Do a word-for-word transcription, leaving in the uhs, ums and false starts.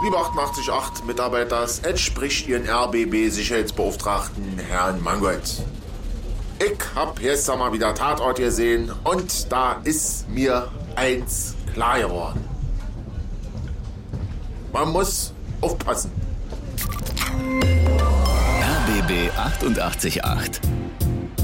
Lieber achtundachtzig Komma acht Mitarbeiters, es spricht Ihren R B B-Sicherheitsbeauftragten Herrn Mangold. Ich hab gestern mal wieder Tatort gesehen und da ist mir eins klar geworden. Man muss aufpassen. R B B achtundachtzig Komma acht.